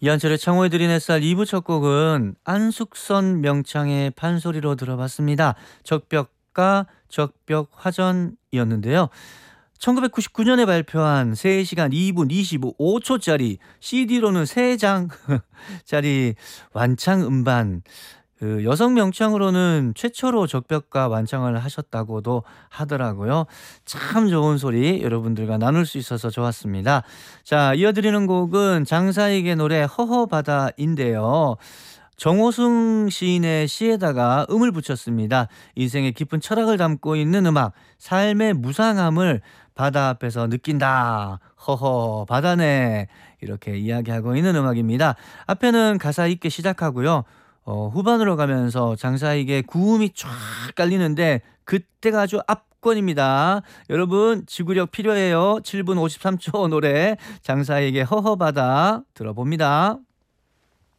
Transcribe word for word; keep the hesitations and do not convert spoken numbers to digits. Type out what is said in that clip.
이한철의 창호에 드린 햇살 이 부 첫 곡은 안숙선 명창의 판소리로 들어봤습니다. 적벽가 적벽화전이었는데요. 천구백구십구 년에 발표한 세 시간 이 분 이십오 초짜리 씨디로는 세 장짜리 완창 음반, 그 여성 명창으로는 최초로 적벽가 완창을 하셨다고도 하더라고요. 참 좋은 소리 여러분들과 나눌 수 있어서 좋았습니다. 자, 이어드리는 곡은 장사익의 노래 허허바다인데요. 정호승 시인의 시에다가 음을 붙였습니다. 인생의 깊은 철학을 담고 있는 음악, 삶의 무상함을 바다 앞에서 느낀다. 허허 바다네. 이렇게 이야기하고 있는 음악입니다. 앞에는 가사 있게 시작하고요. 어, 후반으로 가면서 장사익의 구음이 쫙 깔리는데 그때가 아주 압권입니다. 여러분 지구력 필요해요. 칠 분 오십삼 초 노래 장사익의 허허바다 들어봅니다.